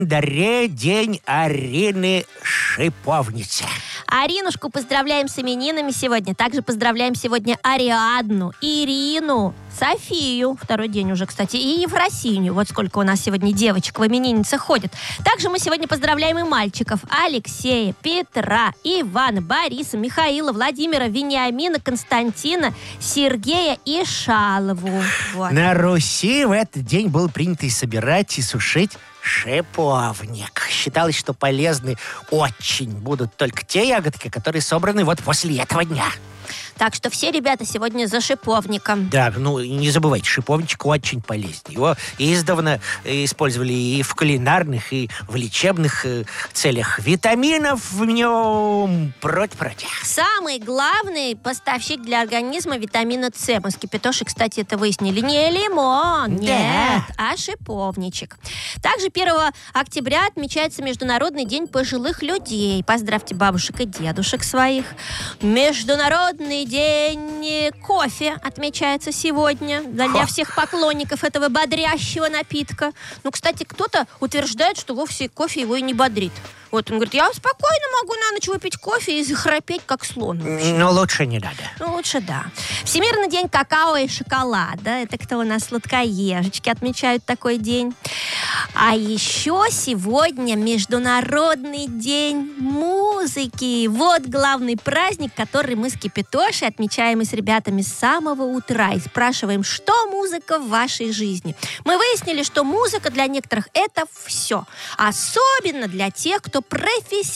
календаре день Арины Шиповницы. Аринушку поздравляем с именинами сегодня. Также поздравляем сегодня Ариадну, Ирину, Софию, второй день уже, кстати, и Ефросинью. Вот сколько у нас сегодня девочек в именинницах ходит. Также мы сегодня поздравляем и мальчиков: Алексея, Петра, Ивана, Бориса, Михаила, Владимира, Вениамина, Константина, Сергея и Шалову. Вот. На Руси в этот день было принято и собирать, и сушить шиповник. Считалось, что полезны очень будут только те ягодки, которые собраны вот после этого дня. Так что все ребята сегодня за шиповником. Да, ну не забывайте, шиповничек очень полезен. Его издавна использовали и в кулинарных, и в лечебных целях. Витаминов в нем прочь. Самый главный поставщик для организма витамина С. Мы с Кипятошей, кстати, это выяснили. Не лимон, нет, а шиповничек. Также 1 октября отмечается Международный день пожилых людей. Поздравьте бабушек и дедушек своих. Международный день кофе отмечается сегодня для всех поклонников этого бодрящего напитка. Ну, кстати, кто-то утверждает, что вовсе кофе его и не бодрит. Вот он говорит: я спокойно могу на ночь выпить кофе и захрапеть, как слон. Но лучше не надо. Ну, лучше да. Всемирный день какао и шоколада. Это кто у нас? Сладкоежечки отмечают такой день. А еще сегодня Международный день музыки. Вот главный праздник, который мы с Кипятошей отмечаем и с ребятами с самого утра. И спрашиваем, что музыка в вашей жизни. Мы выяснили, что музыка для некоторых — это все. Особенно для тех, кто профессионально